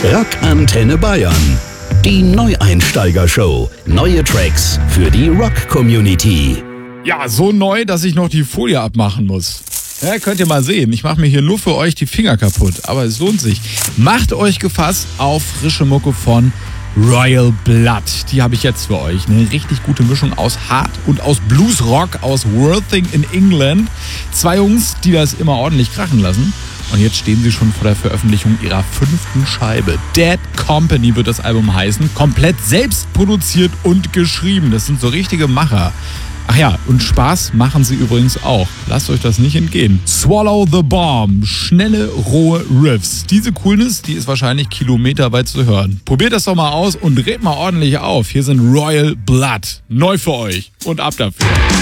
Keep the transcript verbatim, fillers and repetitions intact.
Rockantenne Bayern. Die Neueinsteiger-Show. Neue Tracks für die Rock-Community. Ja, so neu, dass ich noch die Folie abmachen muss. Ja, könnt ihr mal sehen. Ich mache mir hier nur für euch die Finger kaputt. Aber es lohnt sich. Macht euch gefasst auf frische Mucke von Royal Blood. Die habe ich jetzt für euch. Eine richtig gute Mischung aus Hard und aus Bluesrock aus Worthing in England. Zwei Jungs, die das immer ordentlich krachen lassen. Und jetzt stehen sie schon vor der Veröffentlichung ihrer fünften Scheibe. Dead Company wird das Album heißen. Komplett selbst produziert und geschrieben. Das sind so richtige Macher. Ach ja, und Spaß machen sie übrigens auch. Lasst euch das nicht entgehen. Swallow the Bomb. Schnelle, rohe Riffs. Diese Coolness, die ist wahrscheinlich kilometerweit zu hören. Probiert das doch mal aus und dreht mal ordentlich auf. Hier sind Royal Blood. Neu für euch. Und ab dafür.